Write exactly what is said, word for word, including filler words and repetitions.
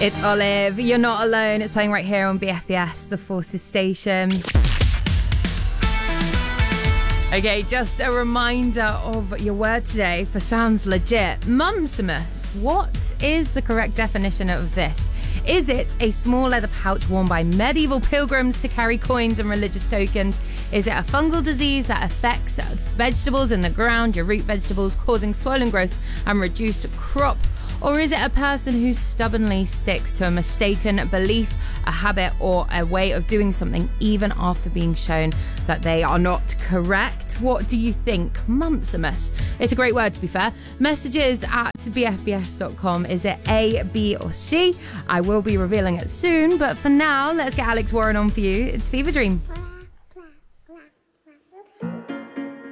It's Olive. You're not alone. It's playing right here on B F B S, the Forces station. Okay, just a reminder of your word today for Sounds Legit. Mumsimus. What is the correct definition of this? Is it a small leather pouch worn by medieval pilgrims to carry coins and religious tokens? Is it a fungal disease that affects vegetables in the ground, your root vegetables, causing swollen growth and reduced crop? Or is it a person who stubbornly sticks to a mistaken belief, a habit, or a way of doing something even after being shown that they are not correct? What do you think? Mumsimus. It's a great word, to be fair. Messages at b f b s dot com. Is it A, B, or C? I will be revealing it soon, but for now, let's get Alex Warren on for you. It's Fever Dream.